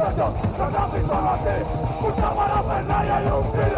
presos, los nazis son así, mucha parafernalia y un fin